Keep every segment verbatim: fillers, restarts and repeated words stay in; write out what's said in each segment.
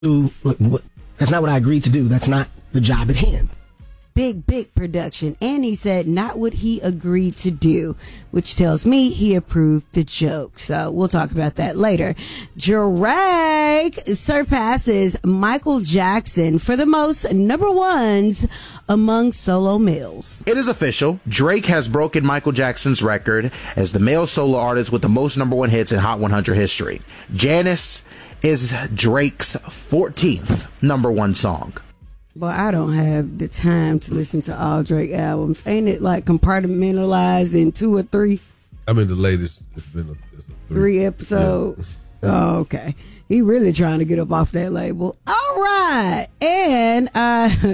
That's not what I agreed to do. That's not the job at hand. Big, big production. And he said not what he agreed to do, which tells me he approved the joke. So we'll talk about that later. Drake surpasses Michael Jackson for the most number ones among solo males. It is official. Drake has broken Michael Jackson's record as the male solo artist with the most number one hits in Hot one hundred history. Janice is Drake's fourteenth number one song. But I don't have the time to listen to all Drake albums. Ain't it like compartmentalized in two or three? I mean, the latest, it's been a, it's a three. three episodes. Yeah. Oh, okay. He really trying to get up off that label. All right. And uh,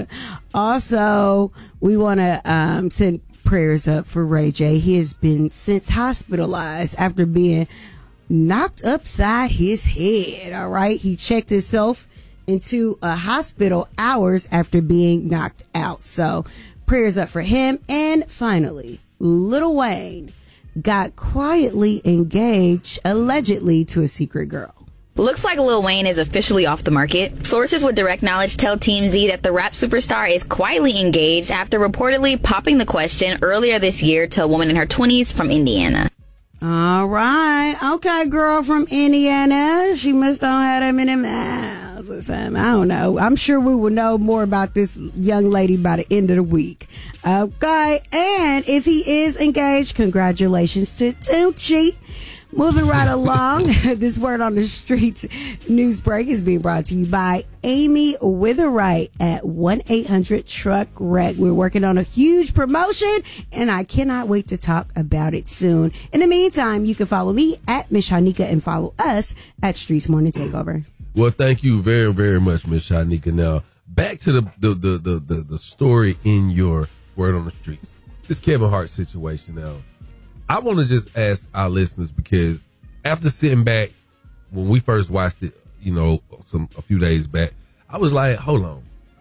also, we want to um, send prayers up for Ray J. He has been since hospitalized after being knocked upside his head. All right. He checked himself into a hospital hours after being knocked out. So prayers up for him. And finally, Lil Wayne got quietly engaged, allegedly, to a secret girl. Looks like Lil Wayne is officially off the market. Sources with direct knowledge tell T M Z that the rap superstar is quietly engaged after reportedly popping the question earlier this year to a woman in her twenties from Indiana. All right. Okay, girl from Indiana. She must don't have that many miles or something. I don't know. I'm sure we will know more about this young lady by the end of the week. Okay. And if he is engaged, congratulations to Tunechi. Moving right along, this Word on the Streets news break is being brought to you by Amy Witherite at one eight hundred truck wreck. We're working on a huge promotion, and I cannot wait to talk about it soon. In the meantime, you can follow me at Miss Shanika and follow us at Streets Morning Takeover. Well, thank you very, very much, Miss Shanika. Now, back to the the, the, the, the the story in your Word on the Streets. This Kevin Hart situation now. I want to just ask our listeners, because after sitting back when we first watched it, you know, some a few days back, I was like, hold on.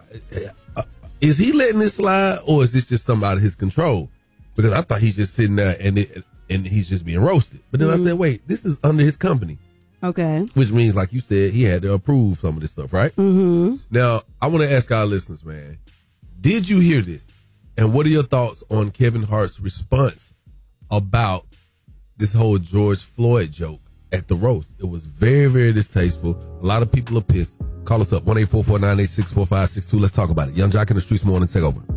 Is he letting this slide, or is this just something out of his control? Because I thought he's just sitting there and it, and he's just being roasted. But then mm-hmm. I said, wait, this is under his company. Okay. Which means, like you said, he had to approve some of this stuff, right? Mm-hmm. Now, I want to ask our listeners, man, did you hear this? And what are your thoughts on Kevin Hart's response about this whole George Floyd joke at the roast? It was very, very distasteful. A lot of people are pissed. Call us up, one eight four four, nine eight six, four five six two. Let's talk about it. Young Jock in the Streets Morning Takeover.